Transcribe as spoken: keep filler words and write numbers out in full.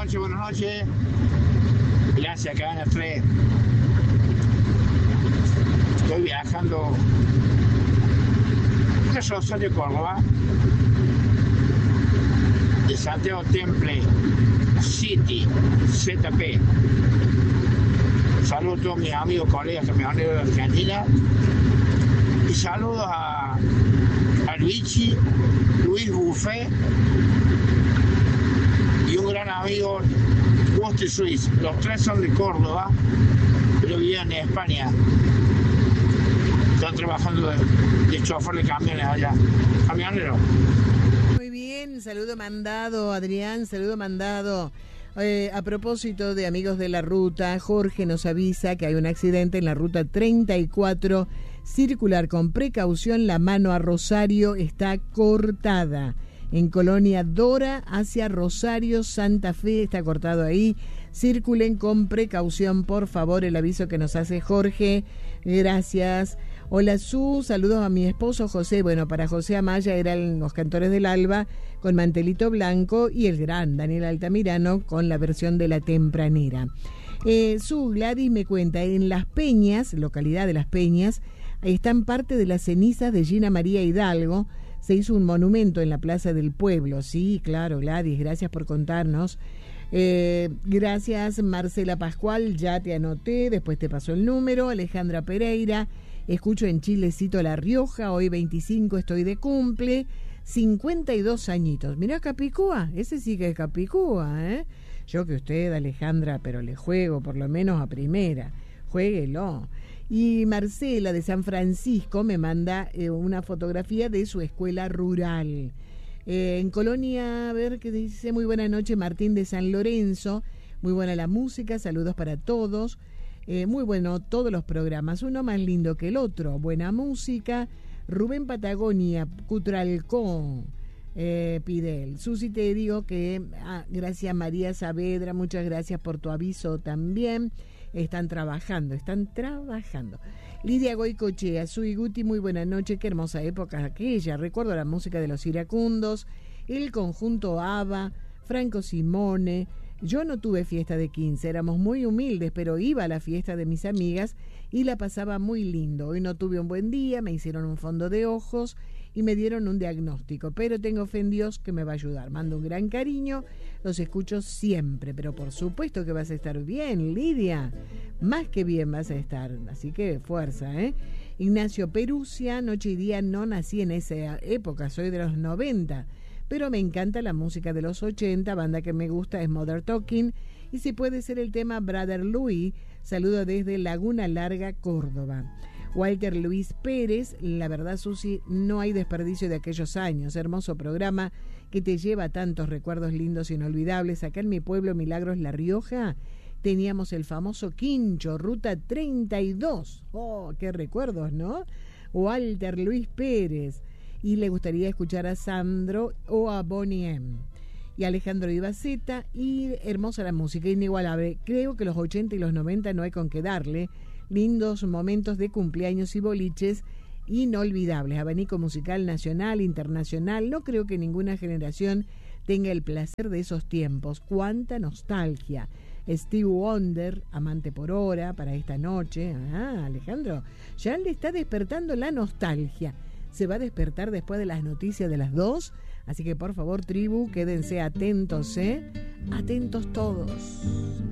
noches, buenas noches. Gracias, Cadena tres. Estoy viajando de Rosario, Córdoba, de Santiago Temple City, Z P. Saludos a todos mis amigos, colegas camioneros de Argentina. Y saludos a, a Luigi, Luis Buffet y un gran amigo, Woste Suiz. Los tres son de Córdoba, pero viven en España. Están trabajando de, de chofer de camiones allá. Camionero. Muy bien, saludo mandado, Adrián, saludo mandado. Eh, a propósito de amigos de la ruta, Jorge nos avisa que hay un accidente en la ruta treinta y cuatro, circular con precaución, la mano a Rosario está cortada. En Colonia Dora hacia Rosario, Santa Fe, está cortado ahí. Circulen con precaución, por favor, el aviso que nos hace Jorge. Gracias. Hola, Su, saludos a mi esposo José. Bueno, para José Amaya eran los Cantores del Alba con Mantelito Blanco y el gran Daniel Altamirano con la versión de La Tempranera. Eh, Su, Gladys me cuenta, en Las Peñas, localidad de Las Peñas, están parte de las cenizas de Gina María Hidalgo. Se hizo un monumento en la Plaza del Pueblo. Sí, claro, Gladys, gracias por contarnos. Eh, gracias, Marcela Pascual, ya te anoté, después te pasó el número. Alejandra Pereira, escucho en Chilecito La Rioja, hoy veinticinco estoy de cumple, cincuenta y dos añitos. Mirá Capicúa, ese sí que es Capicúa, ¿eh? Yo que usted, Alejandra, pero le juego por lo menos a primera, juéguelo. Y Marcela de San Francisco me manda eh, una fotografía de su escuela rural. Eh, en Colonia, a ver qué dice, muy buena noche, Martín de San Lorenzo, muy buena la música, saludos para todos, eh, muy bueno todos los programas, uno más lindo que el otro, buena música. Rubén Patagonia, Cutralcó, eh, Pidel. Susi, te digo que, ah, gracias María Saavedra, muchas gracias por tu aviso también. Están trabajando, están trabajando. Lidia Goicochea, Sui Guti, muy buena noche, qué hermosa época aquella. Recuerdo la música de los iracundos, el conjunto ABBA, Franco Simone. Yo no tuve fiesta de quince, éramos muy humildes, pero iba a la fiesta de mis amigas y la pasaba muy lindo. Hoy no tuve un buen día, me hicieron un fondo de ojos y me dieron un diagnóstico, pero tengo fe en Dios que me va a ayudar. Mando un gran cariño, los escucho siempre, pero por supuesto que vas a estar bien, Lidia, más que bien vas a estar, así que fuerza, ¿eh? Ignacio Perusia, noche y día no nací en esa época, soy de los noventa, pero me encanta la música de los ochenta, banda que me gusta es Modern Talking, y si puede ser el tema Brother Louis, saludo desde Laguna Larga, Córdoba. Walter Luis Pérez, la verdad, Susi, no hay desperdicio de aquellos años, hermoso programa que te lleva a tantos recuerdos lindos e inolvidables. Acá en mi pueblo, Milagros, La Rioja, teníamos el famoso Quincho, Ruta treinta y dos. Oh, qué recuerdos, ¿no? Walter Luis Pérez. Y le gustaría escuchar a Sandro o a Bonnie M. Y Alejandro Ibaceta, y hermosa la música, inigualable. Creo que los ochenta y los noventa no hay con qué darle. Lindos momentos de cumpleaños y boliches inolvidables. Abanico musical nacional, internacional. No creo que ninguna generación tenga el placer de esos tiempos. Cuánta nostalgia. Steve Wonder, Amante por Hora, para esta noche. Ah, Alejandro, ya le está despertando la nostalgia. Se va a despertar después de las noticias de las dos. Así que por favor, tribu, quédense atentos, ¿eh? Atentos todos.